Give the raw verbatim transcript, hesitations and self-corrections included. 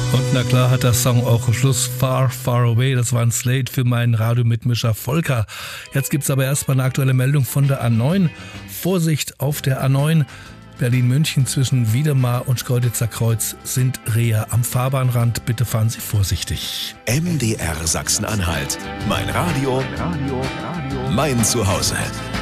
Und na klar hat der Song auch Schluss. Far, Far Away, das war ein Slate für meinen Radiomitmischer Volker. Jetzt gibt's aber erstmal eine aktuelle Meldung von der A neun. Vorsicht auf der A neun. Berlin-München zwischen Wiedemar und Schkeuditzer Kreuz sind Reher am Fahrbahnrand. Bitte fahren Sie vorsichtig. M D R Sachsen-Anhalt. Mein Radio, mein Zuhause.